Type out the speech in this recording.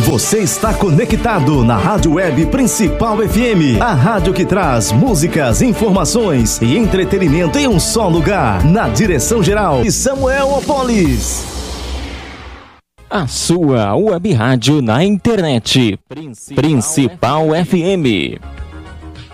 Você está conectado na Rádio Web Principal FM, a rádio que traz músicas, informações e entretenimento em um só lugar. Na direção geral de Samuel Opolis. A sua web rádio na internet. Principal FM.